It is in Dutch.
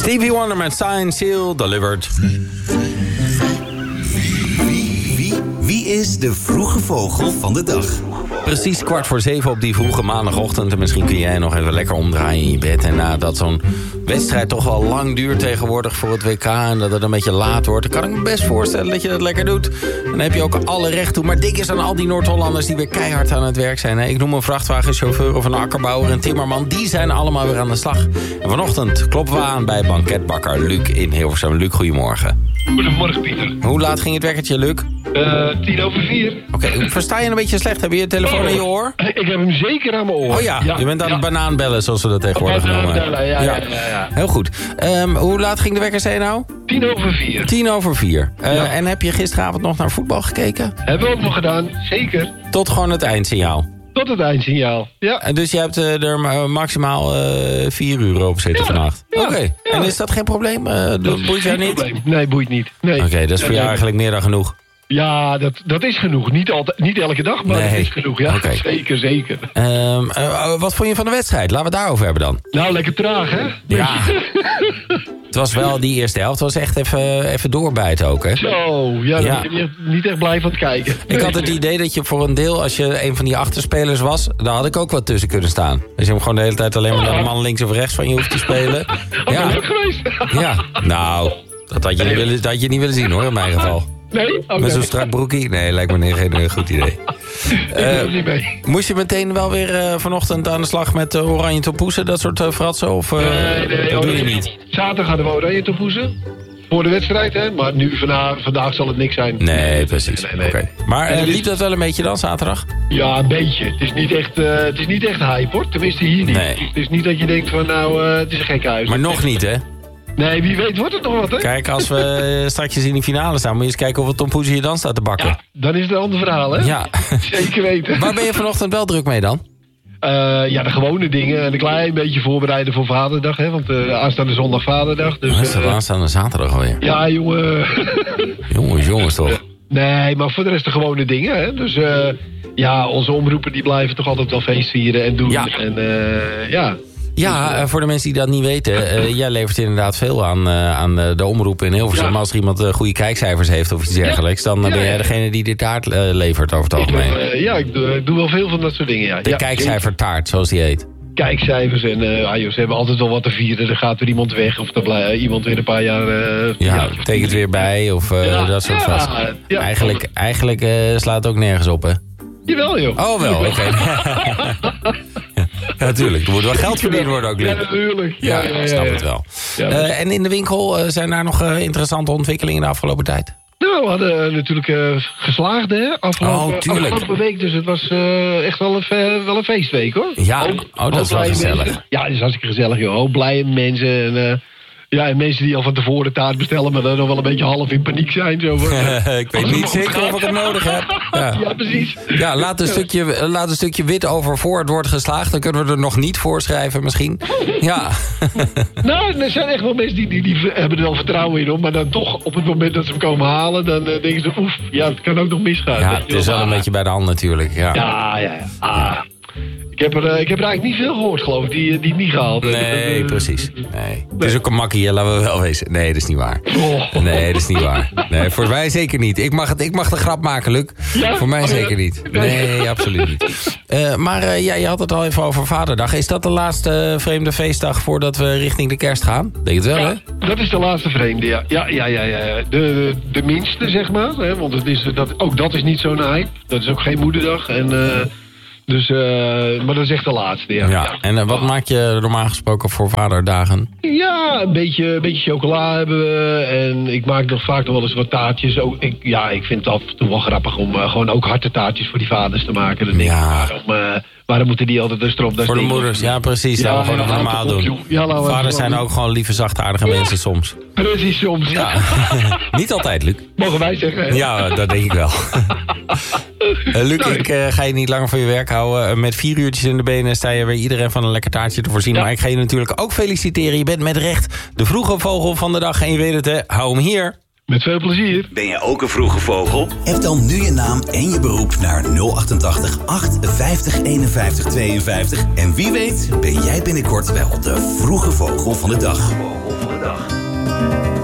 Stevie Wonder met Sign Seal Delivered. Wie is de vroege vogel van de dag? Precies 6:15 op die vroege maandagochtend. En misschien kun jij nog even lekker omdraaien in je bed. En nadat zo'n wedstrijd toch wel lang duurt tegenwoordig voor het WK... en dat het een beetje laat wordt, dan kan ik me best voorstellen dat je dat lekker doet. Dan heb je ook alle recht toe. Maar dik is aan al die Noord-Hollanders die weer keihard aan het werk zijn. Ik noem een vrachtwagenchauffeur of een akkerbouwer, een timmerman. Die zijn allemaal weer aan de slag. En vanochtend kloppen we aan bij banketbakker Luc in Hilversum. Luc, goedemorgen. Goedemorgen, Pieter. Hoe laat ging het wekkertje, Luc? 4:10. Oké, versta je een beetje slecht? Heb je je telefoon in je oor? Ik heb hem zeker aan mijn oor. Oh ja, je bent aan het banaanbellen, zoals we dat tegenwoordig noemen. Ja. Heel goed. Hoe laat ging de wekker, zei je nou? 4:10. En heb je gisteravond nog naar voetbal gekeken? Hebben we ook nog gedaan, zeker. Tot gewoon het eindsignaal? Tot het eindsignaal, ja. En dus je hebt er maximaal 4 uur op zitten vannacht? Ja. Oké. Ja. En is dat geen probleem? Boeit jou niet? Probleem. Nee, boeit niet. Nee. Oké, dat is voor jou eigenlijk meer dan genoeg. Ja, dat is genoeg. Niet elke dag, maar dat is genoeg. Ja, Okay. Zeker. Wat vond je van de wedstrijd? Laten we het daarover hebben dan. Nou, lekker traag, hè? Ja. Het was wel, die eerste helft was echt even doorbijten ook, hè? Zo, ja, daar ben je niet echt blij van het kijken. Ik had het idee dat je voor een deel, als je een van die achterspelers was... daar had ik ook wat tussen kunnen staan. Dus je hem gewoon de hele tijd alleen maar naar de man links of rechts van je hoeft te spelen. Ja. Leuk geweest. Ja, nou, dat had je niet willen zien, hoor, in mijn geval. Nee? Okay. Met zo'n strak broekie? Nee, lijkt me geen goed idee. Niet mee. Moest je meteen wel weer vanochtend aan de slag met oranje tompoesen, dat soort fratsen? Of nee, dat doe je niet? Zaterdag hadden we oranje tompoesen. Voor de wedstrijd, hè? Maar nu, vandaag zal het niks zijn. Nee, precies. Nee. Okay. Maar liep dat wel een beetje dan, zaterdag? Ja, een beetje. Het is niet echt hype, hoor. Tenminste, hier niet. Nee. Het is niet dat je denkt van, nou, het is een gek huis. Maar nog niet, hè? Nee, wie weet wordt het nog wat, hè? Kijk, als we straks in die finale staan... moet je eens kijken hoeveel tompoesen je dan staat te bakken. Ja, dan is het een ander verhaal, hè? Ja. Zeker weten. Waar ben je vanochtend wel druk mee dan? Ja, de gewone dingen. En een klein beetje voorbereiden voor Vaderdag, hè? Want aanstaande zondag Vaderdag. Dus, is dat aanstaande zaterdag alweer? Ja, jongen. Jongens toch? Nee, maar voor de rest de gewone dingen, hè? Dus ja, onze omroepen die blijven toch altijd wel feest vieren en doen. Ja. En ja... Ja, voor de mensen die dat niet weten... jij levert inderdaad veel aan de omroepen in Hilversum. Ja. Maar als er iemand goede kijkcijfers heeft of iets dergelijks... dan ben jij degene die de taart levert over het algemeen. Ik doe wel veel van dat soort dingen, ja. De kijkcijfertaart, zoals die heet. Kijkcijfers en ze hebben altijd wel wat te vieren. Er gaat weer iemand weg of er blijft iemand weer een paar jaar... tekent weer bij of dat soort vast. Ja. Eigenlijk slaat het ook nergens op, hè? Jawel, joh. Oh, wel, oké. Ja, natuurlijk. Er moet wel geld verdiend worden ook. Ja, natuurlijk. Ja, snap het wel. Ja, en in de winkel zijn daar nog interessante ontwikkelingen de afgelopen tijd? Nou, we hadden natuurlijk geslaagd, hè? Afgelopen week. Dus het was echt wel een feestweek, hoor. Ja, dat is wel gezellig. Mensen. Ja, het is hartstikke gezellig, joh. Ook blije mensen en... Ja, en mensen die al van tevoren taart bestellen... maar dan nog wel een beetje half in paniek zijn. Zo, ik weet niet zeker of ik het nodig heb. Ja, precies. Ja, laat een stukje wit over voor het wordt geslaagd. Dan kunnen we er nog niet voorschrijven misschien. Ja. Nou, er zijn echt wel mensen die hebben er wel vertrouwen in. Hoor, maar dan toch op het moment dat ze hem komen halen... dan denken ze, oef, ja, het kan ook nog misgaan. Ja, het is wel een beetje bij de hand natuurlijk. Ja. Ik heb er eigenlijk niet veel gehoord, geloof ik, die het niet gehaald hebben. Nee, precies. Nee. Het is ook een makkie, laten we wel wezen. Nee, dat is niet waar. Nee, dat is niet waar. Nee, voor mij zeker niet. Ik mag de grap maken, Luc. Ja? Voor mij zeker niet. Nee, absoluut niet. Maar je had het al even over Vaderdag. Is dat de laatste vreemde feestdag voordat we richting de kerst gaan? Denk het wel, hè? Dat is de laatste vreemde, ja. Ja. De minste, zeg maar. Hè? Want ook dat is niet zo'n hype. Dat is ook geen moederdag. Dus, maar dat is echt de laatste, ja. En wat maak je normaal gesproken voor vaderdagen? Ja, een beetje chocola hebben we. En ik maak nog vaak nog wel eens wat taartjes. Ik vind het af en toe wel grappig om gewoon ook harte taartjes voor die vaders te maken. Dan denk ik, waarom moeten die altijd een stropdas voor de moeders, ja precies. Ja, laten we gewoon normaal doen. Ja, vaders zijn ook gewoon lieve, zachtaardige mensen soms. Precies, soms. Ja. Niet altijd, Luc. Mogen wij zeggen. Hè? Ja, dat denk ik wel. Luc, ik ga je niet langer van je werk houden. Met 4 uurtjes in de benen sta je weer iedereen van een lekker taartje te voorzien. Ja. Maar ik ga je natuurlijk ook feliciteren. Je bent met recht de vroege vogel van de dag. En je weet het, hè. Hou hem hier. Met veel plezier. Ben jij ook een vroege vogel? App dan nu je naam en je beroep naar 088 850 51 52. En wie weet ben jij binnenkort wel de vroege vogel van de dag. dag.